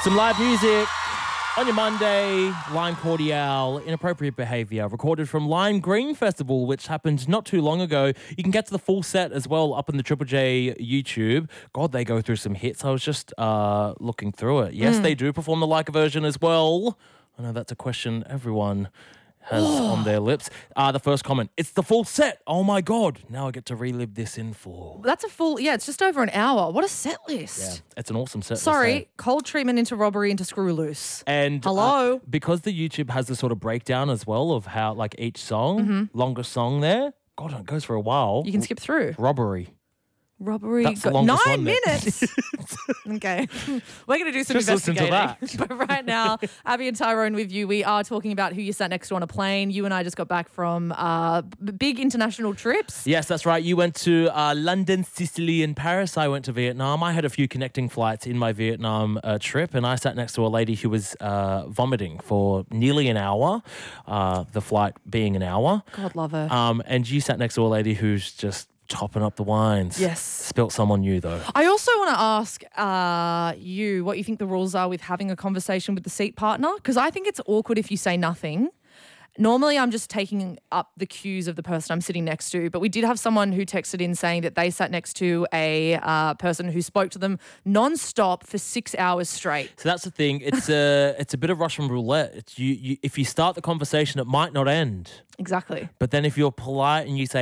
Some live music on your Monday. Lime Cordiale, Inappropriate Behaviour, recorded from Lime Green Festival, which happened not too long ago. You can get to the full set as well up on the Triple J YouTube. God, they go through some hits. I was just looking through it. Yes, they do perform the Leica version as well. I know that's a question everyone has on their lips. The first comment, it's the full set. Oh my God. Now I get to relive this in full. That's a full, it's just over an hour. What a set list. Yeah, it's an awesome set list. Sorry, cold treatment into robbery into screw loose. And hello. Because the YouTube has this sort of breakdown as well of how like each song, longest song there, God, it goes for a while. You can skip through. Robbery. That's the got longest 9 one there. minutes. Okay. We're going to do some Just listen to investigating. But right now, Abby and Tyrone with you. We are talking about who you sat next to on a plane. You and I just got back from big international trips. Yes, that's right. You went to London, Sicily, and Paris. I went to Vietnam. I had a few connecting flights in my Vietnam trip, and I sat next to a lady who was vomiting for nearly an hour, the flight being an hour. God love her. And you sat next to a lady who's just topping up the wines. Yes. Spilt some on you, though. I also want to ask you what you think the rules are with having a conversation with the seat partner, because I think it's awkward if you say nothing. Normally, I'm just taking up the cues of the person I'm sitting next to, but we did have someone who texted in saying that they sat next to a person who spoke to them non-stop for 6 hours straight. So that's the thing. It's a bit of Russian roulette. It's if you start the conversation, it might not end. Exactly. But then if you're polite and you say,